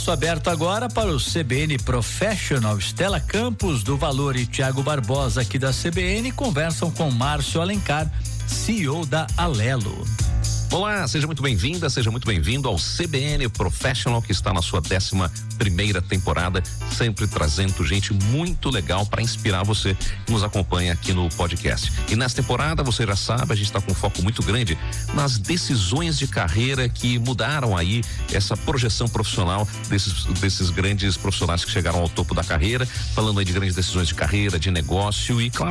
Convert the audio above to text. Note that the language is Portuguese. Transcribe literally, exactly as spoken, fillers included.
Aberto agora para o C B N Professional. Estela Campos do Valor e Thiago Barbosa aqui da C B N conversam com Márcio Alencar, C E O da Alelo. Olá, seja muito bem-vinda, seja muito bem-vindo ao C B N Professional, que está na sua décima primeira temporada, sempre trazendo gente muito legal para inspirar você que nos acompanha aqui no podcast. E nessa temporada, você já sabe, a gente está com um foco muito grande nas decisões de carreira que mudaram aí essa projeção profissional desses, desses grandes profissionais que chegaram ao topo da carreira, falando aí de grandes decisões de carreira, de negócio e, claro,